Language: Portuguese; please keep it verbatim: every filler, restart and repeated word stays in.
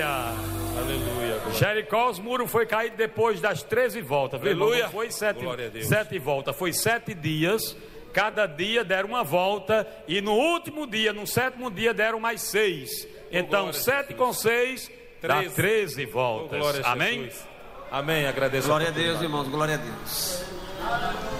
Aleluia. Aleluia. Jericó, os muros foi caído depois das treze voltas. Aleluia. Não foi sete, Glória a Deus. sete voltas, foi sete dias. Cada dia deram uma volta. E no último dia, no sétimo dia, deram mais seis. Então, glória a sete Jesus. com seis, dá Treze. treze Oh, voltas. glória a Amém? Jesus. Amém. Agradeço. Glória a Deus, irmãos, glória a Deus.